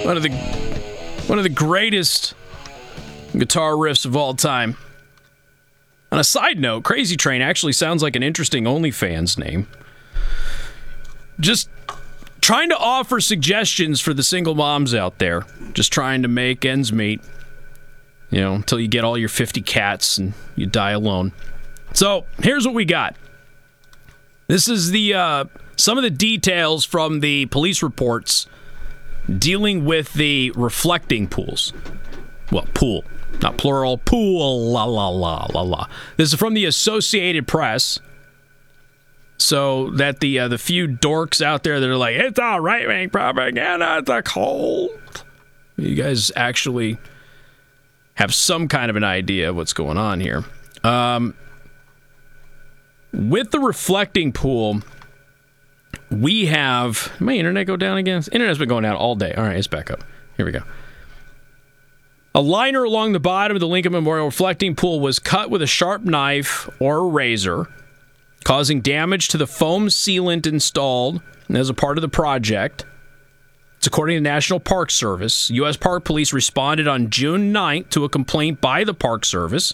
One of the greatest guitar riffs of all time. On a side note, Crazy Train actually sounds like an interesting OnlyFans name. Just trying to offer suggestions for the single moms out there. Just trying to make ends meet. You know, until you get all your 50 cats and you die alone. So, here's what we got. This is the some of the details from the police reports dealing with the reflecting pools. Well, pool. Not plural. Pool. La, la, la, la, la. This is from the Associated Press. So that the few dorks out there that are like, it's all right-wing propaganda, it's a cult. You guys actually have some kind of an idea of what's going on here. With the reflecting pool, we have... Did my internet go down again? Internet's been going down all day. All right, it's back up. Here we go. A liner along the bottom of the Lincoln Memorial reflecting pool was cut with a sharp knife or a razor, causing damage to the foam sealant installed as a part of the project. It's according to the National Park Service. U.S. Park Police responded on June 9th to a complaint by the Park Service.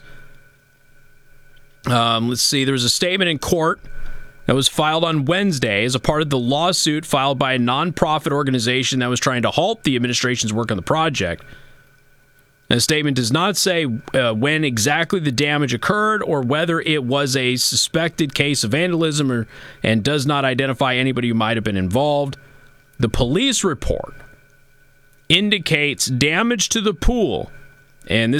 Let's see. There was a statement in court that was filed on Wednesday as a part of the lawsuit filed by a nonprofit organization that was trying to halt the administration's work on the project. The statement does not say when exactly the damage occurred or whether it was a suspected case of vandalism and does not identify anybody who might have been involved. The police report indicates damage to the pool, and this